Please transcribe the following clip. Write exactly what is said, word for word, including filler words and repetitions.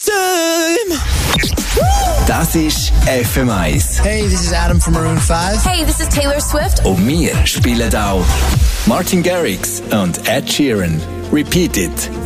time. Das ist F M eins. Hey, this is Adam from Maroon five. Hey, this is Taylor Swift. Und wir spielen auch Martin Garrix und Ed Sheeran. Repeat It.